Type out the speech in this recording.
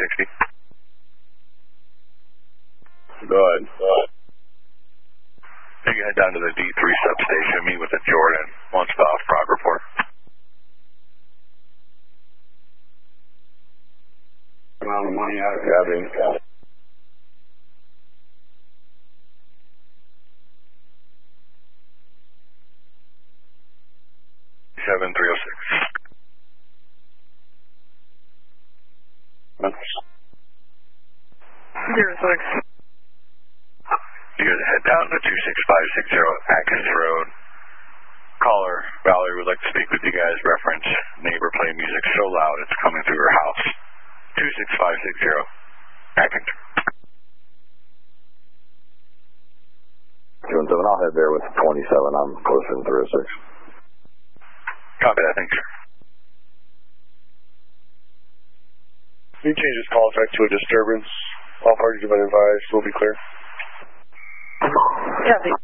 360. Go ahead. You can head down to the D3 substation, meet with the Jordan. One spot off Prague report. Amount of money out of cabin. 7306. 06. You guys head down to 26560 Atkins Road. Caller, Valerie would like to speak with you guys. Reference, neighbor playing music so loud it's coming through her house. 26560 Atkins. 217, I'll head there with 27. I'm closer than 306. Copy that, thanks, sir. Can you change this call effect to a disturbance? All parties have been advised. We'll be clear. Yeah,